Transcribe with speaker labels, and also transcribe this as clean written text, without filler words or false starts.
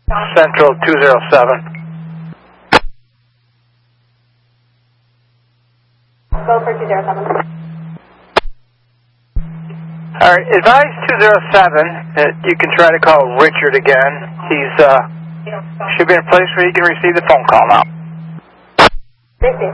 Speaker 1: Central 207.
Speaker 2: Go for 207.
Speaker 1: All right, advise 207 that you can try to call Richard again. He's should be in a place where he can receive the phone call now.